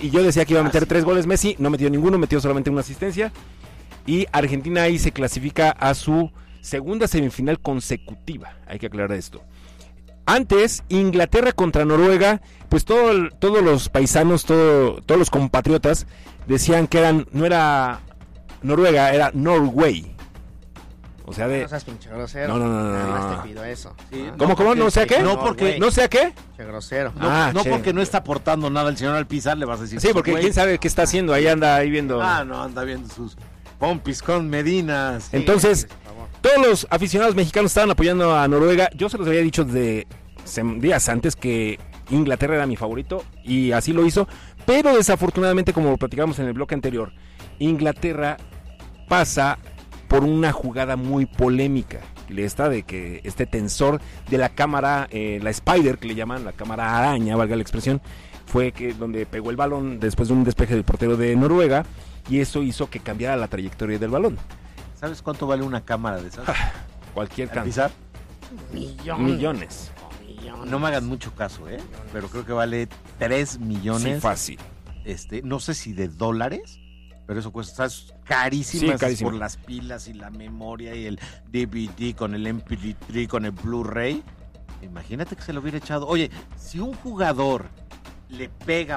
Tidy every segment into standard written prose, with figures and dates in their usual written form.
y yo decía que iba a meter 3 goles Messi, no metió ninguno, metió solamente una asistencia. Y Argentina ahí se clasifica a su segunda semifinal consecutiva, hay que aclarar esto. Antes, Inglaterra contra Noruega, pues todos los paisanos, todos los compatriotas decían que no era Noruega, era Norway. O sea, No seas pinche grosero. No. Nada más te pido eso. Sí, ¿Cómo? ¿No sé a qué? No, porque... ¿No sé a qué? Pinche grosero. No porque no está aportando nada el señor Alpizar, le vas a decir... Sí, porque quién sabe qué está haciendo, ahí anda ahí viendo. No, anda viendo sus pompis con Medinas. Sí, Entonces, por favor. todos los aficionados mexicanos estaban apoyando a Noruega. Yo se los había dicho desde días antes que Inglaterra era mi favorito y así lo hizo, pero desafortunadamente, como lo platicamos en el bloque anterior, Inglaterra pasa por una jugada muy polémica, de que este tensor de la cámara, la Spider que le llaman, la cámara araña, valga la expresión, fue donde pegó el balón después de un despeje del portero de Noruega, y eso hizo que cambiara la trayectoria del balón. ¿Sabes cuánto vale una cámara de esas? Cualquier ¿Alpizar? Millones. No me hagan mucho caso, pero creo que vale 3 millones. Sí, fácil. No sé si de dólares, pero eso cuesta, es carísimo, Sí, carísimo. por las pilas y la memoria y el DVD con el MP3 con el Blu-ray. Imagínate que se lo hubiera echado. Oye, si un jugador le pega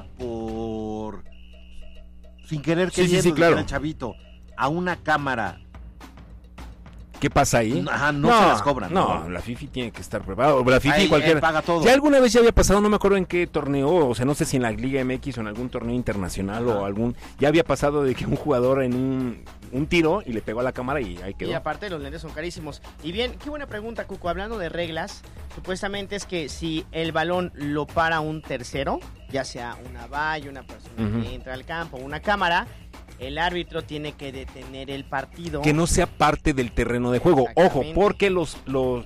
sin querer queriendo, claro, el chavito, a una cámara, ¿qué pasa ahí? Ajá, no se las cobran. No, la FIFA tiene que estar preparada. La FIFA y cualquiera. Paga todo. Ya alguna vez ya había pasado, no me acuerdo en qué torneo, o sea, no sé si en la Liga MX o en algún torneo internacional o ya había pasado de que un jugador en un tiro y le pegó a la cámara y ahí quedó. Y aparte los lentes son carísimos. Y bien, qué buena pregunta, Cuco. Hablando de reglas, supuestamente es que si el balón lo para un tercero, ya sea una valla, una persona que entra al campo, una cámara, el árbitro tiene que detener el partido. Que no sea parte del terreno de juego. Ojo, porque los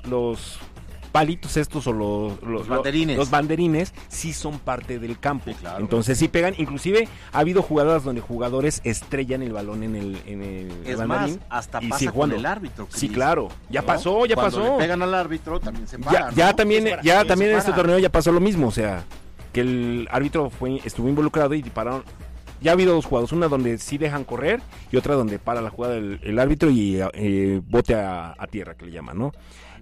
palitos estos o los banderines sí son parte del campo. Sí, claro. Entonces sí pegan. Inclusive ha habido jugadas donde jugadores estrellan el balón en el es banderín. Más, hasta y pasa con el árbitro. Sí, claro. Ya pasó. Cuando le pegan al árbitro también se para. Ya también en este torneo ya pasó lo mismo. O sea, que el árbitro estuvo involucrado y pararon. Ya ha habido 2 jugadas, una donde sí dejan correr y otra donde para la jugada el árbitro y bote a tierra, que le llaman, ¿no?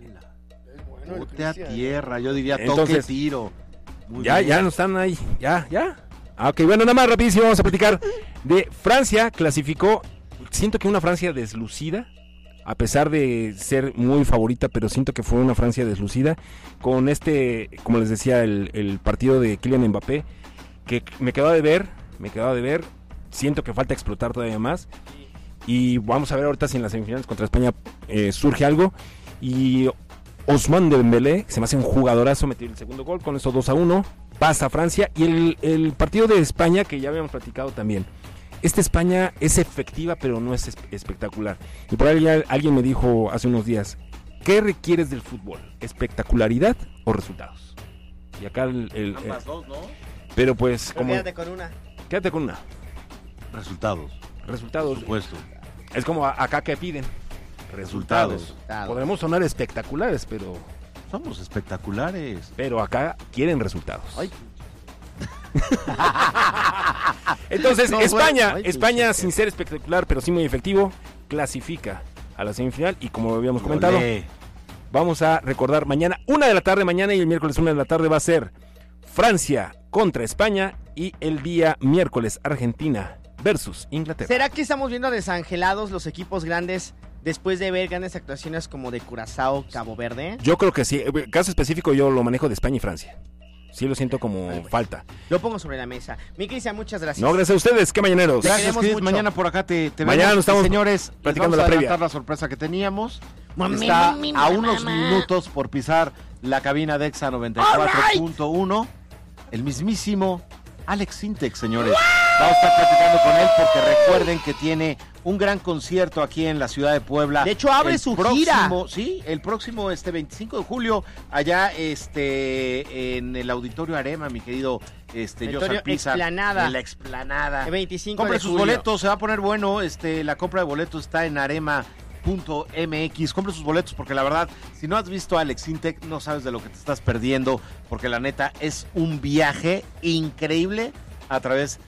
Bote a tierra, yo diría entonces, toque tiro. Ya no están ahí, ya. Ok, bueno, nada más rapidísimo vamos a platicar de Francia. Clasificó, siento que una Francia deslucida, a pesar de ser muy favorita, pero siento que fue una Francia deslucida con como les decía, el partido de Kylian Mbappé, que me quedó de ver, siento que falta explotar todavía más, y vamos a ver ahorita si en las semifinales contra España surge algo. Y Ousmane Dembélé, se me hace un jugadorazo, metió el segundo gol, con eso 2-1, pasa a Francia. Y el partido de España, que ya habíamos platicado también, España es efectiva, pero no es espectacular. Y por ahí alguien me dijo hace unos días, ¿qué requieres del fútbol? ¿Espectacularidad o resultados? Y acá ambas dos, ¿no? Pero pues, como quédate con una. Quédate con una. Resultados. Por supuesto. Es como acá que piden. Resultados. Podremos sonar espectaculares, pero... Somos espectaculares. Pero acá quieren resultados. Ay. Entonces, España sin ser espectacular, pero sí muy efectivo, clasifica a la semifinal. Y como habíamos comentado, vamos a recordar mañana, 1 de la tarde, mañana y el miércoles 1 de la tarde va a ser Francia contra España, y el día miércoles Argentina versus Inglaterra. ¿Será que estamos viendo desangelados los equipos grandes después de ver grandes actuaciones como de Curazao, Cabo Verde? Yo creo que sí. Caso específico yo lo manejo de España y Francia. Sí lo siento como falta. Lo pongo sobre la mesa. Mi Cristian, muchas gracias. No, gracias a ustedes. Qué mañaneros. Gracias, Chris. Mañana por acá te mañana nos estamos señores, platicando la previa. La sorpresa que teníamos. Está a unos minutos por pisar la cabina de EXA 94.1. El mismísimo Alex Sintek, señores. Vamos a estar platicando con él porque recuerden que tiene un gran concierto aquí en la ciudad de Puebla. De hecho, abre su gira. Sí, el próximo 25 de julio, allá en el Auditorio Arema, mi querido José Pizar. Explanada. En la Explanada. El 25 Compre de sus julio. boletos, se va a poner bueno. La compra de boletos está en arema.mx. Compre sus boletos porque la verdad, si no has visto a Alex Sintek, no sabes de lo que te estás perdiendo, porque la neta es un viaje increíble a través